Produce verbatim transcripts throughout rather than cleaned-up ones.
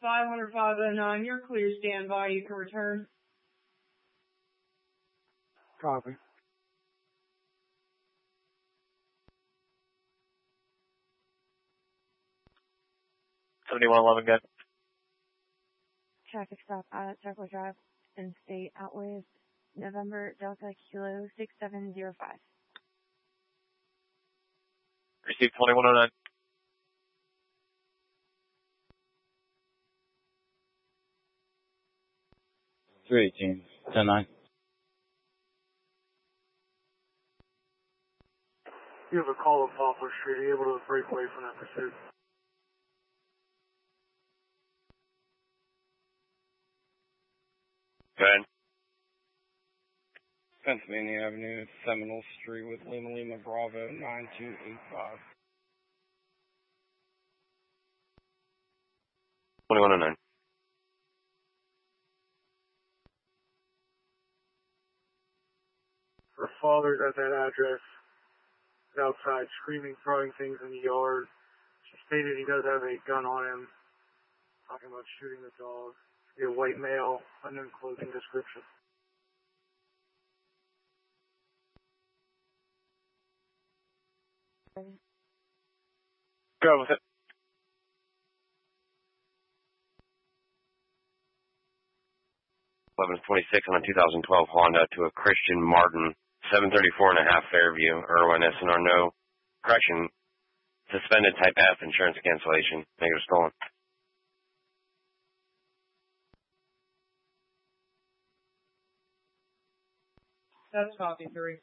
five hundred five oh nine. You're clear. Stand by. You can return. Copy. seventy-one eleven, good. Traffic stop at Circle Drive and State Outways, November Delta Kilo six seven zero five. Received twenty-one oh nine. three eighteen, ten nine. You have a call of Poplar Street. Are you able to break away from that pursuit? Go ahead. Pennsylvania Avenue, Seminole Street with Lima Lima Bravo nine two eight five. twenty-one oh nine. Her father's at that address, outside, screaming, throwing things in the yard. She stated he does have a gun on him, talking about shooting the dog. A white male, unknown clothing description. Go with it. eleven twenty-six on a two thousand twelve Honda to a Christian Martin, seven thirty-four and a half Fairview, Irwin, S N R, no correction, suspended type F, insurance cancellation, negative stolen. That's copy three.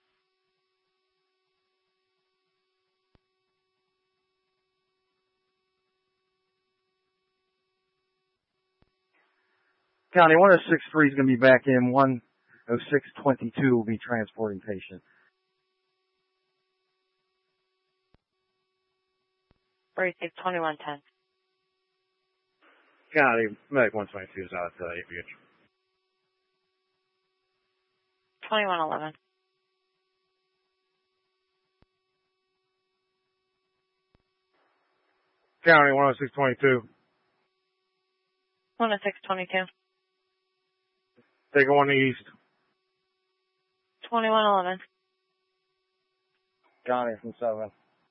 County one oh six three is going to be back in. one oh six twenty-two will be transporting patient. Received twenty-one ten. County, Medic one twenty-two is out at eight B H. twenty-one eleven. County one oh six twenty-two. one oh six twenty-two. Take one east. twenty-one eleven. County from seven.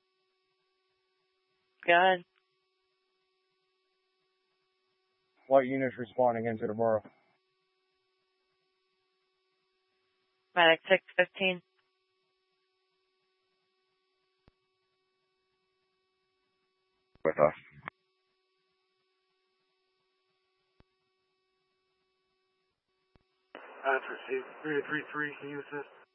Good. What units responding into the borough? Medic six fifteen. With us. That's received. three three three, can you assist?